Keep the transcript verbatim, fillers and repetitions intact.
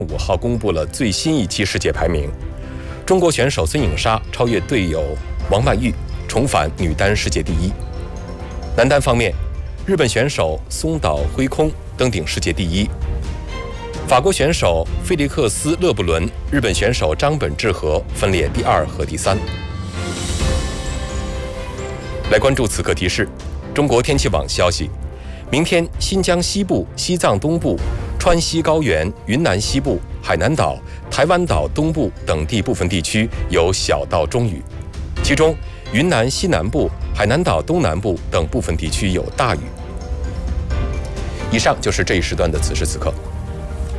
五号公布了最新一期世界排名，中国选手孙颖莎超越队友王曼玉，重返女单世界第一。男单方面，日本选手松岛辉空登顶世界第一，法国选手菲利克斯·勒布伦、日本选手张本智和分列第二和第三。来关注此刻提示：中国天气网消息，明天新疆西部、西藏东部、川西高原、云南西部、海南岛、台湾岛东部等地部分地区有小到中雨，其中云南西南部、海南岛东南部等部分地区有大雨。以上就是这一时段的此时此刻。